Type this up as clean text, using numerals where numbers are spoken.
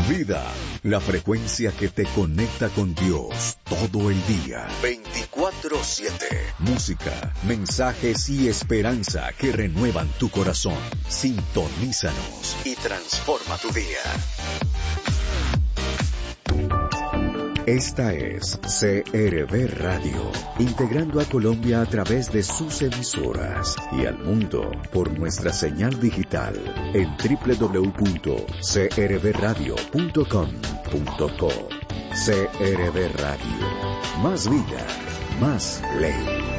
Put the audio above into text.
Vida, la frecuencia que te conecta con Dios todo el día. 24/7. Música, mensajes y esperanza que renuevan tu corazón. Sintonízanos y transforma tu día. Esta es CRB Radio, integrando a Colombia a través de sus emisoras y al mundo por nuestra señal digital en www.crbradio.com.co. CRB Radio, más vida, más ley.